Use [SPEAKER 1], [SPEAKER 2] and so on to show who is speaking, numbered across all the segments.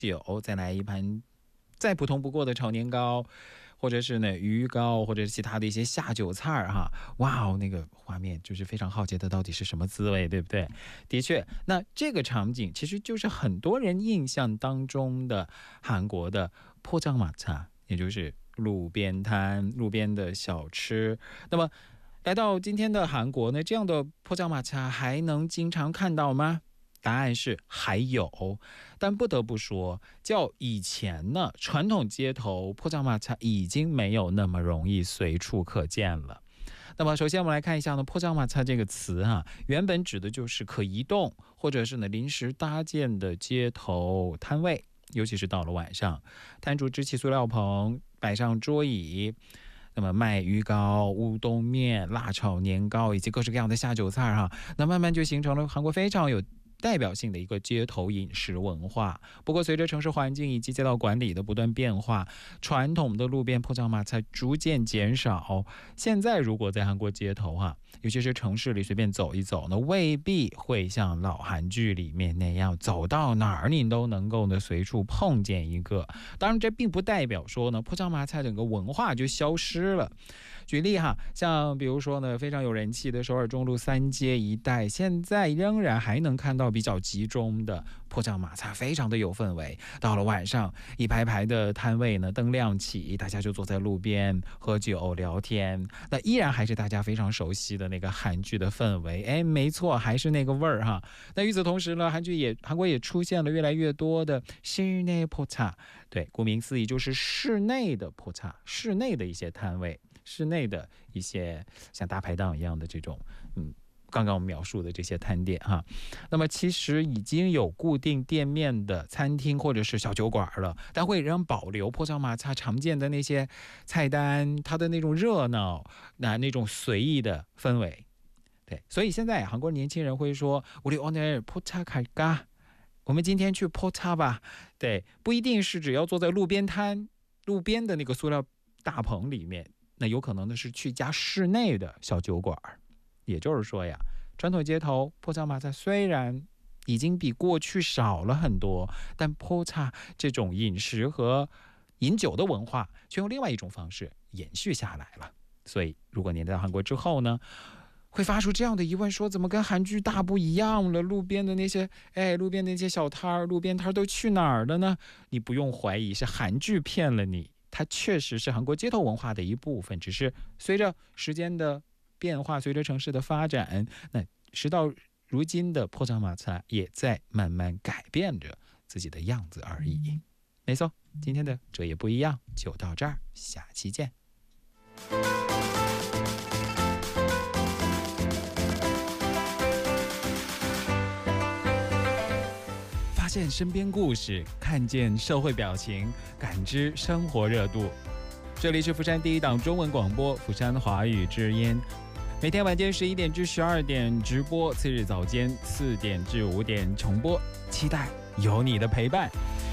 [SPEAKER 1] 酒，再来一盘再普通不过的炒年糕，或者是呢鱼糕，或者是其他的一些下酒菜哈，哇哦，那个画面就是非常好奇的到底是什么滋味，对不对？的确，那这个场景其实就是很多人印象当中的韩国的포장마차，也就是路边摊、路边的小吃。那么来到今天的韩国呢，这样的포장마차还能经常看到吗？答案是还有，但不得不说，较以前呢，传统街头포장마차已经没有那么容易随处可见了。那么首先我们来看一下呢，포장마차这个词原本指的就是可移动或者是呢临时搭建的街头摊位，尤其是到了晚上，摊主支起塑料棚，摆上桌椅，那么卖鱼糕、乌冬面、辣炒年糕以及各式各样的下酒菜那慢慢就形成了韩国非常有代表性的一个街头饮食文化。不过随着城市环境以及街道管理的不断变化，传统的路边포장마차逐渐减少。现在如果在韩国街头尤其是城市里随便走一走呢，未必会像老韩剧里面那样走到哪儿你都能够呢随处碰见一个。当然这并不代表说呢포장마차整个文化就消失了。举例像比如说呢非常有人气的首尔中路三街一带，现在仍然还能看到比较集中的포장마차，非常的有氛围。到了晚上，一排排的摊位呢灯亮起，大家就坐在路边喝酒聊天，那依然还是大家非常熟悉的那个韩剧的氛围。没错，还是那个味儿那与此同时呢，韩国也出现了越来越多的실내 포차，对，顾名思义就是室内的포차，室内的一些摊位，室内的一些像大排档一样的这种刚刚我们描述的这些摊店那么其实已经有固定店面的餐厅或者是小酒馆了，但会仍保留포장마차常见的那些菜单，它的那种热闹，那种随意的氛围。对，所以现在韩国年轻人会说우리 오늘 포차 갈까，我们今天去포차吧。对，不一定是只要坐在路边摊、路边的那个塑料大棚里面，那有可能的是去一家室内的小酒馆。也就是说传统街头포장마차虽然已经比过去少了很多，但포차这种饮食和饮酒的文化却用另外一种方式延续下来了。所以如果您到韩国之后呢，会发出这样的疑问，说怎么跟韩剧大不一样了？路边的那些小摊、路边摊都去哪儿了呢？你不用怀疑是韩剧骗了你，它确实是韩国街头文化的一部分，只是随着时间的变化，随着城市的发展，那时到如今的포장마차也在慢慢改变着自己的样子而已。没错，今天的这也不一样就到这儿，下期见。发现身边故事，看见社会表情，感知生活热度。这里是釜山第一档中文广播釜山华语之音，每天晚间11点至12点直播，次日早间4点至5点重播，期待有你的陪伴。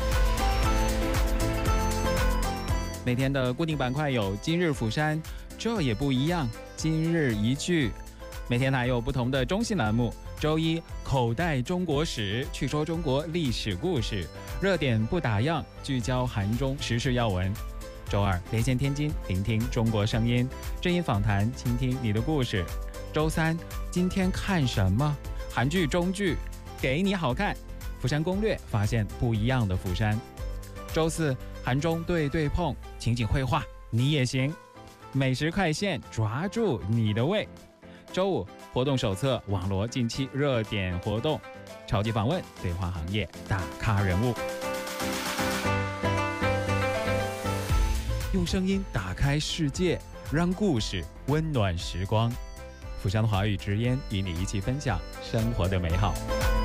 [SPEAKER 1] 每天的固定板块有今日釜山，这也不一样，今日一句。每天还有不同的中心栏目，周一口袋中国史，去说中国历史故事，热点不打烊，聚焦韩中时事要闻。周二连线天津，聆听中国声音，正音访谈，倾听你的故事。周三今天看什么？韩剧中剧，给你好看。釜山攻略，发现不一样的釜山。周四韩中对对碰，情景绘画你也行。美食快线，抓住你的胃。周五活动手册，网罗近期热点活动。超级访问，对话行业大咖人物。用声音打开世界，让故事温暖时光。釜山华语之音与你一起分享生活的美好。